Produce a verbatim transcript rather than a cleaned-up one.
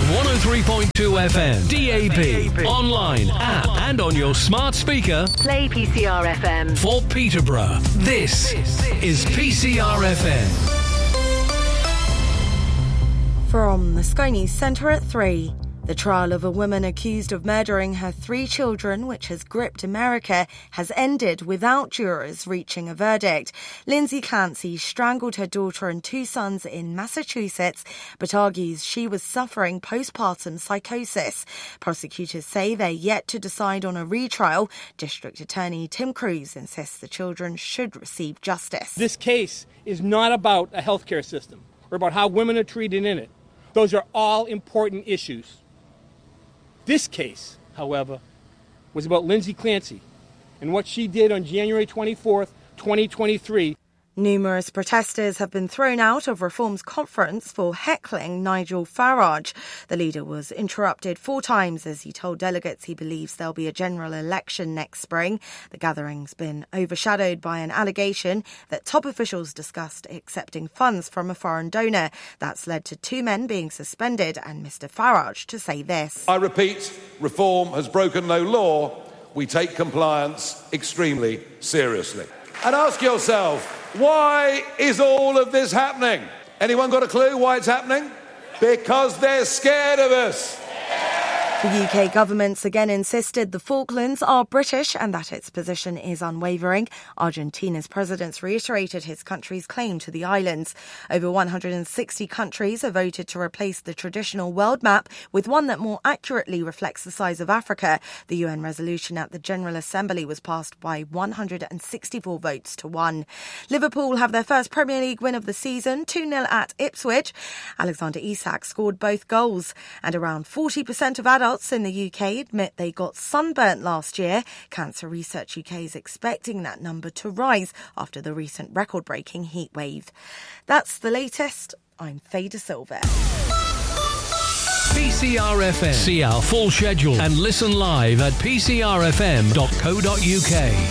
one oh three point two F M, D A B, online, app, and on your smart speaker. Play P C R F M. For Peterborough, this is P C R F M. From the Sky News Centre at three. The trial of a woman accused of murdering her three children, which has gripped America, has ended without jurors reaching a verdict. Lindsay Clancy strangled her daughter and two sons in Massachusetts, but argues she was suffering postpartum psychosis. Prosecutors say they're yet to decide on a retrial. District Attorney Tim Cruz insists the children should receive justice. This case is not about a healthcare system or about how women are treated in it. Those are all important issues. This case, however, was about Lindsay Clancy and what she did on January twenty-fourth, twenty twenty-three. Numerous protesters have been thrown out of Reform's conference for heckling Nigel Farage. The leader was interrupted four times as he told delegates he believes there'll be a general election next spring. The gathering's been overshadowed by an allegation that top officials discussed accepting funds from a foreign donor. That's led to two men being suspended and Mr Farage to say this. I repeat, Reform has broken no law. We take compliance extremely seriously. And ask yourself, why is all of this happening? Anyone got a clue why it's happening? Because they're scared of us. The U K government's again insisted the Falklands are British and that its position is unwavering. Argentina's president reiterated his country's claim to the islands. Over one hundred sixty countries have voted to replace the traditional world map with one that more accurately reflects the size of Africa. The U N resolution at the General Assembly was passed by one hundred sixty-four votes to one. Liverpool have their first Premier League win of the season, two nil at Ipswich. Alexander Isak scored both goals, and around forty percent of adults in the U K admit they got sunburnt last year. Cancer Research U K is expecting that number to rise after the recent record-breaking heat wave. That's the latest. I'm Faye De Silva. P C R F M. See our full schedule and listen live at p c r f m dot co dot u k.